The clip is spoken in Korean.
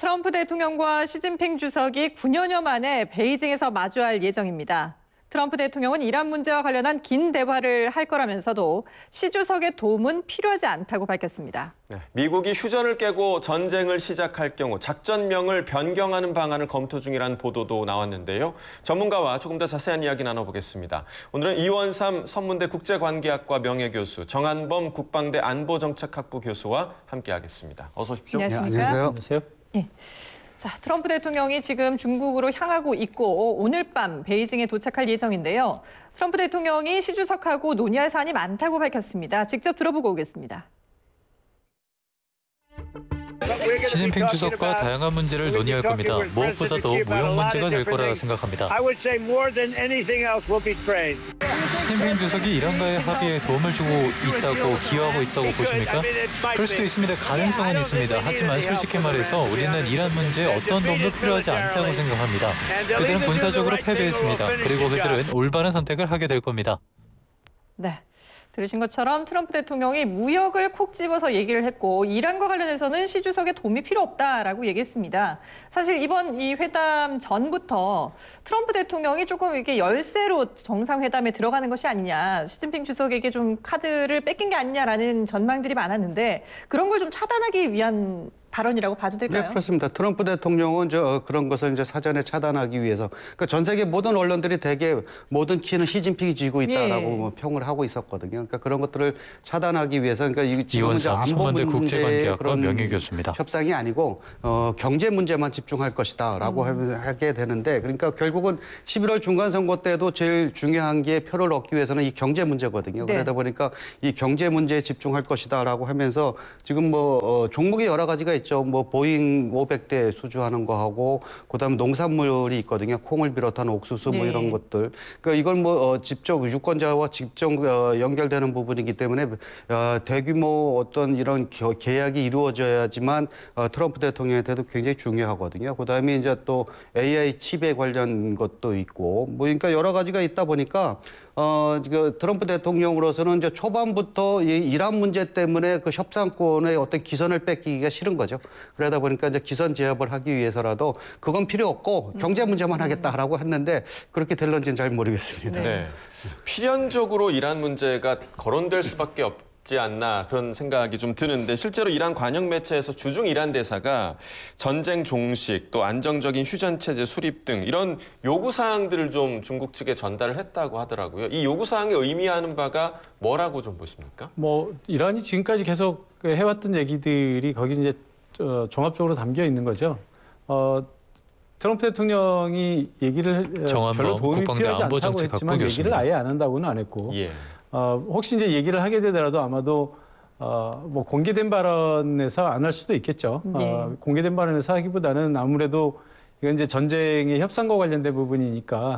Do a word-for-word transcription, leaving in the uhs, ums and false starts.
트럼프 대통령과 시진핑 주석이 구 년여 만에 베이징에서 마주할 예정입니다. 트럼프 대통령은 이란 문제와 관련한 긴 대화를 할 거라면서도 시 주석의 도움은 필요하지 않다고 밝혔습니다. 네, 미국이 휴전을 깨고 전쟁을 시작할 경우 작전명을 변경하는 방안을 검토 중이라는 보도도 나왔는데요. 전문가와 조금 더 자세한 이야기 나눠보겠습니다. 오늘은 이원삼 선문대 국제관계학과 명예교수, 정한범 국방대 안보정책학부 교수와 함께하겠습니다. 어서 오십시오. 안녕하십니까? 네, 안녕하세요. 안녕하세요. 네. 자, 트럼프 대통령이 지금 중국으로 향하고 있고 오늘 밤 베이징에 도착할 예정인데요. 트럼프 대통령이 시 주석하고 논의할 사안이 많다고 밝혔습니다. 직접 들어보고 오겠습니다. 시진핑 주석과 다양한 문제를 논의할 겁니다. 무엇보다도 무역 문제가 될 거라 생각합니다. 시진핑 주석이 이란과의 합의에 도움을 주고 있다고 기여하고 있다고 보십니까? 그럴 수도 있습니다. 가능성은 있습니다. 하지만 솔직히 말해서 우리는 이란 문제에 어떤 도움도 필요하지 않다고 생각합니다. 그들은 군사적으로 패배했습니다. 그리고 그들은 올바른 선택을 하게 될 겁니다. 네. 들으신 것처럼 트럼프 대통령이 무역을 콕 집어서 얘기를 했고 이란과 관련해서는 시 주석의 도움이 필요 없다라고 얘기했습니다. 사실 이번 이 회담 전부터 트럼프 대통령이 조금 이렇게 열세로 정상회담에 들어가는 것이 아니냐, 시진핑 주석에게 좀 카드를 뺏긴 게 아니냐라는 전망들이 많았는데 그런 걸 좀 차단하기 위한 발언이라고 봐도 될까요? 네, 그렇습니다. 트럼프 대통령은 저 그런 것을 이제 사전에 차단하기 위해서, 그러니까 전 세계 모든 언론들이 대개 모든 키는 시진핑이 쥐고 있다라고 예. 뭐 평을 하고 있었거든요. 그러니까 그런 것들을 차단하기 위해서, 그러니까 이 지금은 이제 이원삼 안보 선문대 문제의 국제관계학과 그런 명예교수입니다. 협상이 아니고 어, 경제 문제만 집중할 것이다라고 음. 하게 되는데, 그러니까 결국은 십일월 중간 선거 때도 제일 중요한 게 표를 얻기 위해서는 이 경제 문제거든요. 네. 그러다 보니까 이 경제 문제에 집중할 것이다라고 하면서 지금 뭐 어, 종목이 여러 가지가 있죠. 뭐 보잉 오백 대 수주하는 거 하고, 그다음에 농산물이 있거든요. 콩을 비롯한 옥수수 뭐 네. 이런 것들. 그러니까 이걸 뭐 어, 직접 유권자와 직접 어, 연결되는 부분이기 때문에 어, 대규모 어떤 이런 겨, 계약이 이루어져야지만 어, 트럼프 대통령한테도 굉장히 중요하거든요. 그다음에 이제 또 에이아이 칩에 관련 것도 있고, 뭐 그러니까 여러 가지가 있다 보니까 어, 그 트럼프 대통령으로서는 이제 초반부터 이 이란 문제 때문에 그 협상권의 어떤 기선을 뺏기기가 싫은 거죠. 그러다 보니까 이제 기선 제압을 하기 위해서라도 그건 필요 없고 경제 문제만 하겠다라고 했는데 그렇게 될런지는 잘 모르겠습니다. 네. 네. 필연적으로 이란 문제가 거론될 수밖에 없지 않나 그런 생각이 좀 드는데, 실제로 이란 관영 매체에서 주중 이란 대사가 전쟁 종식, 또 안정적인 휴전 체제 수립 등 이런 요구 사항들을 좀 중국 측에 전달을 했다고 하더라고요. 이 요구 사항이 의미하는 바가 뭐라고 좀 보십니까? 뭐 이란이 지금까지 계속 해왔던 얘기들이 거기 이제 어, 종합적으로 담겨 있는 거죠. 어, 트럼프 대통령이 얘기를 정한범 별로 도움이 국방대 필요하지 않다고 안보정책학부 했지만 얘기를 교수입니다. 아예 안 한다고는 안 했고, 예. 어, 혹시 이제 얘기를 하게 되더라도 아마도 어, 뭐 공개된 발언에서 안 할 수도 있겠죠. 네. 어, 공개된 발언에서 하기보다는 아무래도 이건 이제 전쟁의 협상과 관련된 부분이니까.